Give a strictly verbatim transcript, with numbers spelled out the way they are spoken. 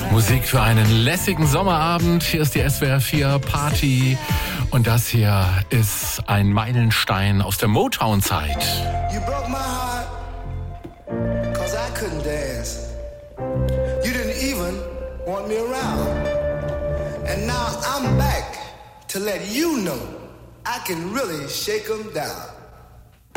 Musik für einen lässigen Sommerabend. Hier ist die S W R vier Party. Und das hier ist ein Meilenstein aus der Motown-Zeit. You broke my heart, cause I couldn't dance. You didn't even want me around. And now I'm back to let you know I can really shake 'em down.